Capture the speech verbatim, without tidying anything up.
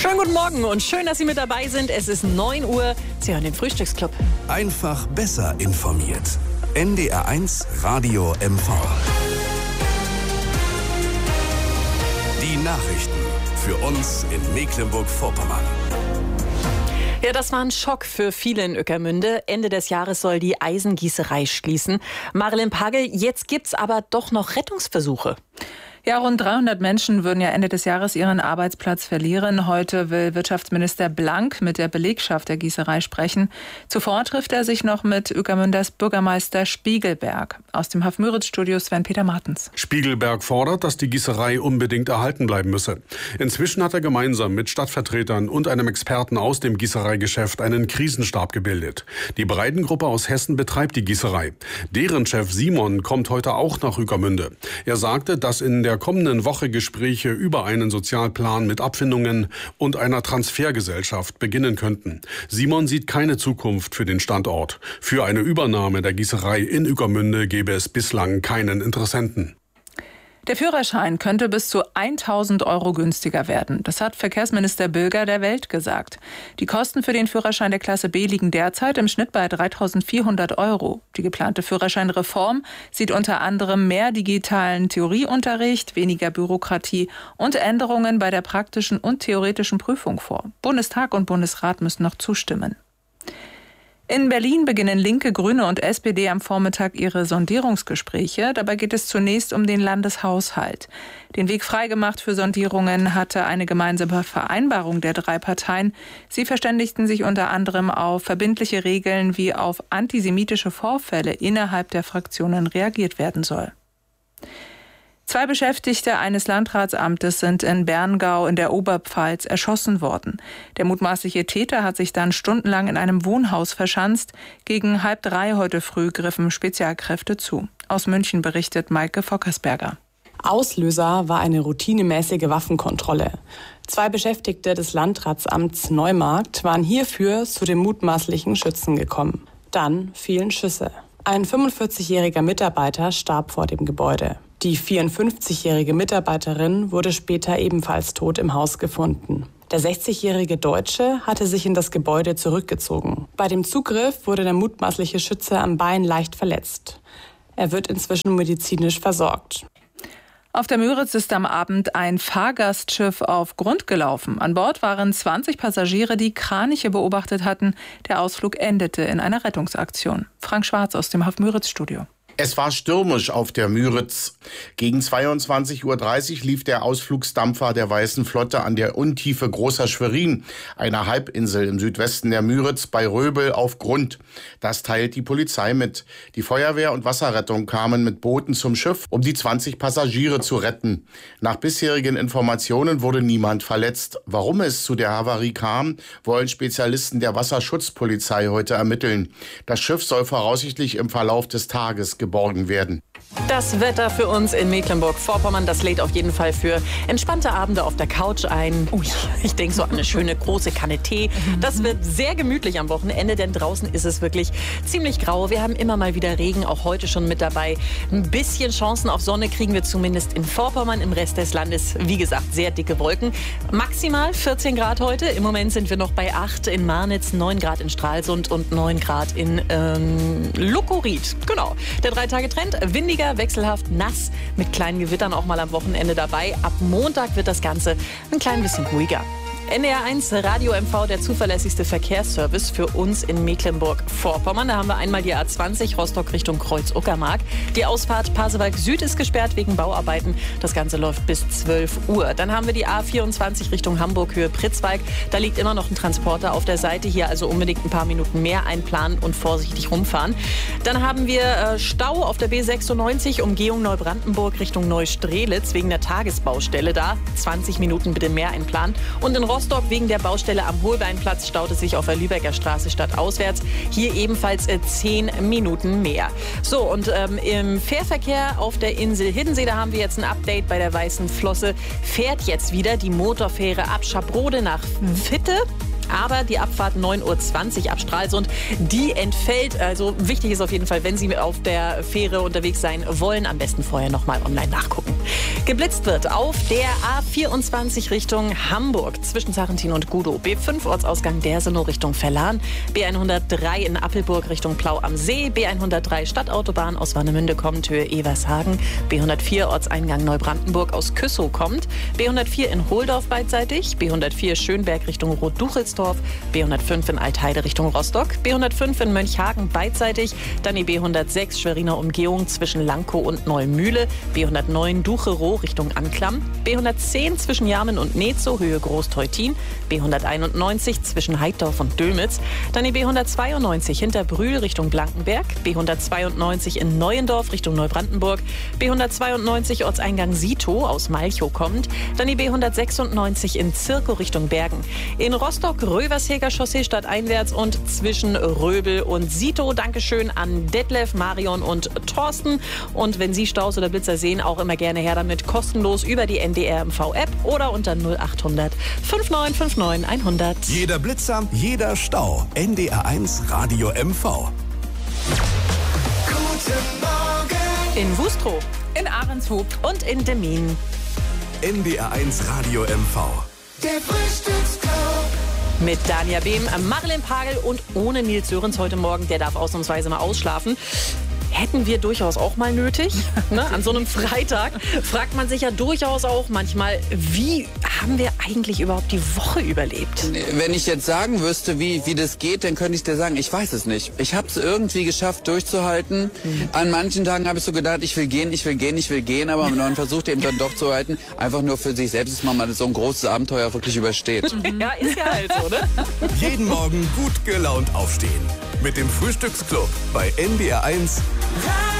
Schönen guten Morgen und schön, dass Sie mit dabei sind. Es ist neun Uhr. Sie hören den Frühstücksclub. Einfach besser informiert. N D R eins Radio M V. Die Nachrichten für uns in Mecklenburg-Vorpommern. Ja, das war ein Schock für viele in Ueckermünde. Ende des Jahres soll die Eisengießerei schließen. Marilyn Pagel, jetzt gibt's aber doch noch Rettungsversuche. Ja, rund dreihundert Menschen würden ja Ende des Jahres ihren Arbeitsplatz verlieren. Heute will Wirtschaftsminister Blank mit der Belegschaft der Gießerei sprechen. Zuvor trifft er sich noch mit Ueckermünders Bürgermeister Spiegelberg. Aus dem Haf-Müritz-Studio Sven-Peter Martens. Spiegelberg fordert, dass die Gießerei unbedingt erhalten bleiben müsse. Inzwischen hat er gemeinsam mit Stadtvertretern und einem Experten aus dem Gießereigeschäft einen Krisenstab gebildet. Die Breidengruppe aus Hessen betreibt die Gießerei. Deren Chef Simon kommt heute auch nach Ueckermünde. Er sagte, dass in der kommenden Woche Gespräche über einen Sozialplan mit Abfindungen und einer Transfergesellschaft beginnen könnten. Simon sieht keine Zukunft für den Standort. Für eine Übernahme der Gießerei in Ueckermünde gäbe es bislang keinen Interessenten. Der Führerschein könnte bis zu tausend Euro günstiger werden. Das hat Verkehrsminister Bilger der Welt gesagt. Die Kosten für den Führerschein der Klasse B liegen derzeit im Schnitt bei dreitausendvierhundert Euro. Die geplante Führerscheinreform sieht unter anderem mehr digitalen Theorieunterricht, weniger Bürokratie und Änderungen bei der praktischen und theoretischen Prüfung vor. Bundestag und Bundesrat müssen noch zustimmen. In Berlin beginnen Linke, Grüne und S P D am Vormittag ihre Sondierungsgespräche. Dabei geht es zunächst um den Landeshaushalt. Den Weg freigemacht für Sondierungen hatte eine gemeinsame Vereinbarung der drei Parteien. Sie verständigten sich unter anderem auf verbindliche Regeln, wie auf antisemitische Vorfälle innerhalb der Fraktionen reagiert werden soll. Zwei Beschäftigte eines Landratsamtes sind in Berngau in der Oberpfalz erschossen worden. Der mutmaßliche Täter hat sich dann stundenlang in einem Wohnhaus verschanzt. Gegen halb drei heute früh griffen Spezialkräfte zu. Aus München berichtet Maike Vockersberger. Auslöser war eine routinemäßige Waffenkontrolle. Zwei Beschäftigte des Landratsamts Neumarkt waren hierfür zu dem mutmaßlichen Schützen gekommen. Dann fielen Schüsse. Ein fünfundvierzigjähriger Mitarbeiter starb vor dem Gebäude. Die vierundfünfzigjährige Mitarbeiterin wurde später ebenfalls tot im Haus gefunden. Der sechzigjährige Deutsche hatte sich in das Gebäude zurückgezogen. Bei dem Zugriff wurde der mutmaßliche Schütze am Bein leicht verletzt. Er wird inzwischen medizinisch versorgt. Auf der Müritz ist am Abend ein Fahrgastschiff auf Grund gelaufen. An Bord waren zwanzig Passagiere, die Kraniche beobachtet hatten. Der Ausflug endete in einer Rettungsaktion. Frank Schwarz aus dem Haf-Müritz-Studio. Es war stürmisch auf der Müritz. Gegen zweiundzwanzig Uhr dreißig lief der Ausflugsdampfer der Weißen Flotte an der Untiefe Großer Schwerin, einer Halbinsel im Südwesten der Müritz, bei Röbel auf Grund. Das teilt die Polizei mit. Die Feuerwehr und Wasserrettung kamen mit Booten zum Schiff, um die zwanzig Passagiere zu retten. Nach bisherigen Informationen wurde niemand verletzt. Warum es zu der Havarie kam, wollen Spezialisten der Wasserschutzpolizei heute ermitteln. Das Schiff soll voraussichtlich im Verlauf des Tages geborgen werden. Das Wetter für uns in Mecklenburg-Vorpommern, das lädt auf jeden Fall für entspannte Abende auf der Couch ein. Ui, ich denke so an eine schöne große Kanne Tee. Das wird sehr gemütlich am Wochenende, denn draußen ist es wirklich ziemlich grau. Wir haben immer mal wieder Regen, auch heute schon mit dabei. Ein bisschen Chancen auf Sonne kriegen wir zumindest in Vorpommern. Im Rest des Landes, wie gesagt, sehr dicke Wolken. Maximal vierzehn Grad heute. Im Moment sind wir noch bei acht in Marnitz, neun Grad in Stralsund und neun Grad in ähm, Lukuried. Genau. Der drei Tage Trend, windiger, wechselhaft, nass, mit kleinen Gewittern auch mal am Wochenende dabei. Ab Montag wird das Ganze ein klein bisschen ruhiger. N D R eins Radio M V, der zuverlässigste Verkehrsservice für uns in Mecklenburg-Vorpommern. Da haben wir einmal die A zwanzig Rostock Richtung Kreuz-Uckermark. Die Ausfahrt Pasewalk Süd ist gesperrt wegen Bauarbeiten. Das Ganze läuft bis zwölf Uhr. Dann haben wir die A vierundzwanzig Richtung Hamburg, Höhe Pritzwalk. Da liegt immer noch ein Transporter auf der Seite. Hier also unbedingt ein paar Minuten mehr einplanen und vorsichtig rumfahren. Dann haben wir äh, Stau auf der B sechsundneunzig, Umgehung Neubrandenburg Richtung Neustrelitz wegen der Tagesbaustelle da. zwanzig Minuten bitte mehr einplanen. Und in Rostock wegen der Baustelle am Holbeinplatz staut es sich auf der Lübecker Straße stadtauswärts. Hier ebenfalls äh, zehn Minuten mehr. So, und ähm, im Fährverkehr auf der Insel Hiddensee, da haben wir jetzt ein Update bei der Weißen Flosse. Fährt jetzt wieder die Motorfähre ab Schabrode nach Witte. Aber die Abfahrt neun Uhr zwanzig ab Stralsund, die entfällt. Also wichtig ist auf jeden Fall, wenn Sie auf der Fähre unterwegs sein wollen, am besten vorher nochmal online nachgucken. Geblitzt wird auf der A vierundzwanzig Richtung Hamburg zwischen Sarrentin und Gudow. B fünf Ortsausgang Dersenow Richtung Verlan. B hundertdrei in Appelburg Richtung Plau am See. B hundertdrei Stadtautobahn aus Warnemünde kommt, Höhe Evershagen. B hundertvier Ortseingang Neubrandenburg aus Küssow kommt. B hundertvier in Hohldorf beidseitig. B hundertvier Schönberg Richtung Roth-Duchelsdorf. B hundertfünf in Altheide Richtung Rostock. B hundertfünf in Mönchhagen beidseitig. Dann die B hundertsechs Schweriner Umgehung zwischen Lankow und Neumühle. B hundertneun Ducherow Richtung Anklam. B hundertzehn zwischen Jarmen und Netzow, Höhe Groß-Teutin. B hunderteinundneunzig zwischen Heiddorf und Dülmitz. Dann die B hundertzweiundneunzig hinter Brühl Richtung Blankenberg. B hundertzweiundneunzig in Neuendorf Richtung Neubrandenburg. B hundertzweiundneunzig Ortseingang Sitow aus Malchow kommt. Dann die B hundertsechsundneunzig in Zirkow Richtung Bergen. In Rostock Röversheger Chaussee stadteinwärts und zwischen Röbel und Sitow. Dankeschön an Detlef, Marion und Thorsten. Und wenn Sie Staus oder Blitzer sehen, auch immer gerne her damit. Kostenlos über die N D R M V-App oder unter null achthundert neunundfünfzig neunundfünfzig hundert. Jeder Blitzer, jeder Stau. N D R eins Radio M V. Guten Morgen. In Wustrow In Ahrenshoop. und in Demmin. N D R eins Radio M V. Der Frühstücksclub. Mit Dania Behm, Marilyn Pagel und ohne Nils Sörensen heute Morgen. Der darf ausnahmsweise mal ausschlafen. Hätten wir durchaus auch mal nötig. Ne? An so einem Freitag fragt man sich ja durchaus auch manchmal, wie haben wir eigentlich überhaupt die Woche überlebt? Wenn ich jetzt sagen wüsste, wie, wie das geht, dann könnte ich dir sagen, ich weiß es nicht. Ich habe es irgendwie geschafft, durchzuhalten. Mhm. An manchen Tagen habe ich so gedacht, ich will gehen, ich will gehen, ich will gehen, aber man versucht eben dann doch zu halten, einfach nur für sich selbst, dass man mal so ein großes Abenteuer wirklich übersteht. Ja, ist ja halt so, ne? Jeden Morgen gut gelaunt aufstehen. Mit dem Frühstücksclub bei N D R eins.